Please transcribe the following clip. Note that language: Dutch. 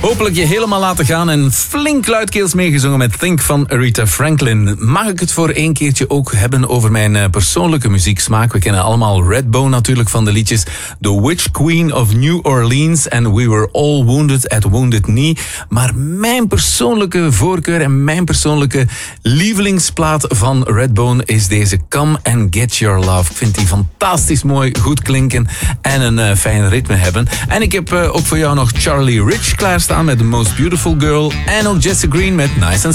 Hopelijk je helemaal laten gaan en flink luidkeels meegezongen met Think van Aretha Franklin. Mag ik het voor één keertje ook hebben over mijn persoonlijke muzieksmaak? We kennen allemaal Redbone natuurlijk van de liedjes The Witch Queen of New Orleans en We Were All Wounded at Wounded Knee. Maar mijn persoonlijke voorkeur en mijn persoonlijke lievelingsplaat van Redbone is deze Come and Get Your Love. Ik vind die fantastisch mooi, goed klinken en een fijn ritme hebben. En ik heb ook voor jou nog Charlie Rich klaarstaan met The Most Beautiful Girl en ook Jesse Green met Nice and